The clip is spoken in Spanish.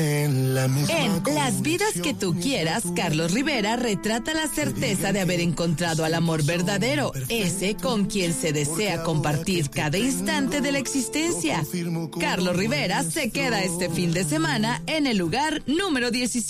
En Las vidas que tú quieras, Carlos Rivera retrata la certeza de haber encontrado al amor verdadero, ese con quien se desea compartir cada instante de la existencia. Carlos Rivera se queda este fin de semana en el lugar número 17.